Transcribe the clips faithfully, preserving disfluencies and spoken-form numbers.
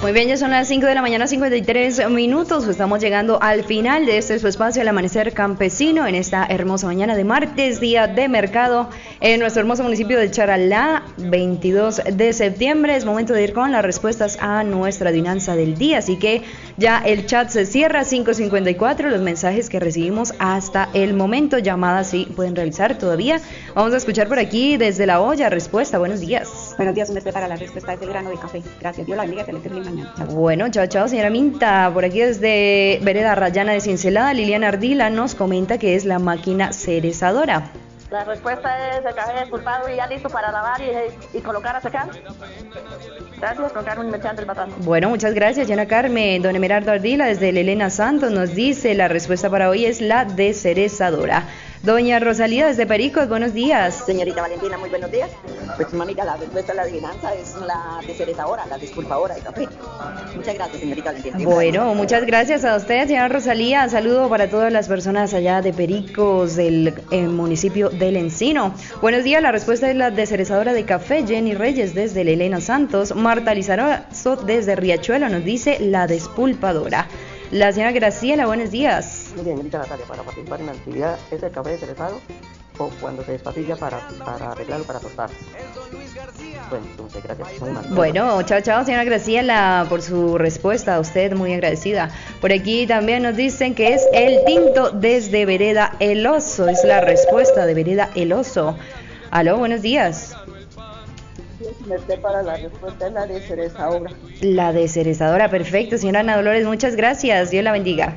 Muy bien, ya son las cinco de la mañana, cincuenta y tres minutos. Estamos llegando al final de este su espacio, El Amanecer Campesino, en esta hermosa mañana de martes, día de mercado, en nuestro hermoso municipio de Charalá, veintidós de septiembre. Es momento de ir con las respuestas a nuestra adivinanza del día. Así que ya el chat se cierra, cinco cincuenta y cuatro, los mensajes que recibimos hasta el momento. Llamadas sí pueden realizar todavía. Vamos a escuchar por aquí desde La Olla, respuesta. Buenos días. Buenos días, me prepara la respuesta es el grano de café. Gracias, Dios la bendiga, excelente feliz mañana. Chao. Bueno, chao, chao, señora Minta. Por aquí desde Vereda Rayana de Cincelada, Liliana Ardila nos comenta que es la máquina cerezadora. La respuesta es el café despulpado y ya listo para lavar y, y colocar a secar. Gracias, con Carmen Merchán del Batán. Bueno, muchas gracias, Yana Carmen. Don Emerardo Ardila desde Elena Santos nos dice la respuesta para hoy es la descerezadora. Doña Rosalía desde Pericos, buenos días. Señorita Valentina, muy buenos días. Pues mamita, la respuesta a la adivinanza es la descerezadora, la despulpadora de café. Muchas gracias, señorita Valentina. Bueno, muchas gracias a usted, señora Rosalía. Saludo para todas las personas allá de Pericos, del eh, municipio del Encino. Buenos días, la respuesta es la descerezadora de café. Jenny Reyes desde Elena Santos. Marta Lizarazo desde Riachuelo nos dice la despulpadora. La señora Graciela, buenos días. Muy bien, señorita Natalia, para participar en la actividad, ¿es el café descerezado o cuando se despatilla para, para arreglarlo, para tostar? Bueno, entonces, gracias. Muy mal. Bueno, chao, chao, señora Graciela, por su respuesta. A usted, muy agradecida. Por aquí también nos dicen que es el tinto desde Vereda El Oso. Es la respuesta de Vereda El Oso. Aló, buenos días. Para la respuesta es la descerezadora. La descerezadora, perfecto, señora Ana Dolores, muchas gracias, Dios la bendiga.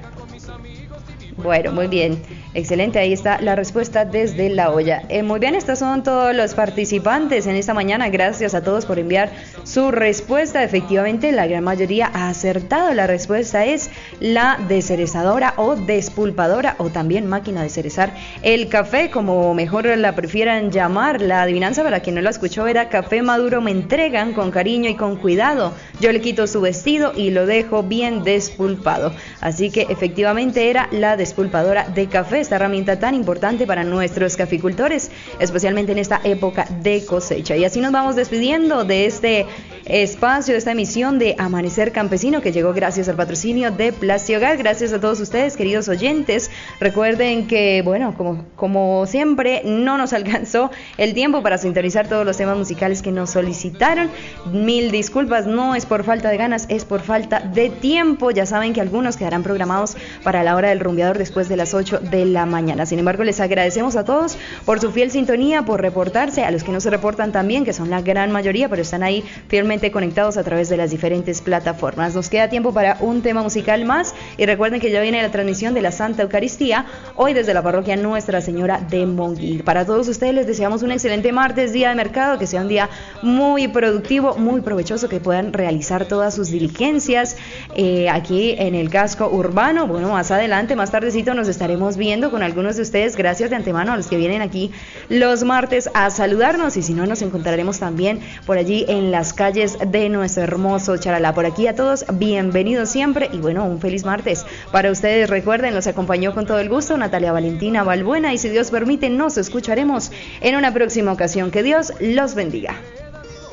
Bueno, muy bien, excelente, ahí está la respuesta desde La Olla. Eh, muy bien, estos son todos los participantes en esta mañana, gracias a todos por enviar su respuesta. Efectivamente, la gran mayoría ha acertado, la respuesta es la descerezadora o despulpadora o también máquina de cerezar el café, como mejor la prefieran llamar. La adivinanza, para quien no la escuchó, era: café maduro me entregan con cariño y con cuidado, yo le quito su vestido y lo dejo bien despulpado. Así que efectivamente era la despulpadora de café, esta herramienta tan importante para nuestros caficultores, especialmente en esta época de cosecha. Y así nos vamos despidiendo de este espacio, de esta emisión de Amanecer Campesino, que llegó gracias al patrocinio de Plastiogar. Gracias a todos ustedes, queridos oyentes. Recuerden que, bueno, como, como siempre, no nos alcanzó el tiempo para sintonizar todos los temas musicales que nos solicitaron. Mil disculpas, no es por falta de ganas, es por falta de tiempo. Ya saben que algunos quedarán programados para la hora del rumbeador después de las ocho de la mañana. Sin embargo, les agradecemos a todos por su fiel sintonía, por reportarse, a los que no se reportan también, que son la gran mayoría, pero están ahí fielmente conectados a través de las diferentes plataformas. Nos queda tiempo para un tema musical más y recuerden que ya viene la transmisión de la Santa Eucaristía, hoy desde la parroquia Nuestra Señora de Monguí. Para todos ustedes les deseamos un excelente martes, día de mercado, que sea un día muy productivo, muy provechoso, que puedan realizar todas sus diligencias eh, aquí en el casco urbano. Bueno, más adelante, más tardecito, nos estaremos viendo con algunos de ustedes. Gracias de antemano a los que vienen aquí los martes a saludarnos, y si no, nos encontraremos también por allí en las calles de nuestro hermoso Charalá. Por aquí a todos, bienvenidos siempre y bueno, un feliz martes para ustedes. Recuerden, los acompañó con todo el gusto Natalia Valentina Balbuena, y si Dios permite, nos escucharemos en una próxima ocasión. Que Dios los bendiga.